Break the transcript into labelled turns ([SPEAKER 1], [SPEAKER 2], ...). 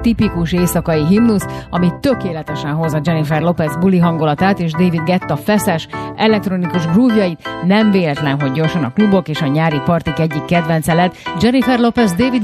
[SPEAKER 1] tipikus éjszakai himnusz, ami tökéletesen hozza Jennifer Lopez buli hangulatát és David Guetta feszes, elektronikus grúvjait. Nem véletlen, hogy gyorsan a klubok és a nyári partik egyik kedvence lett. Jennifer Lopez, David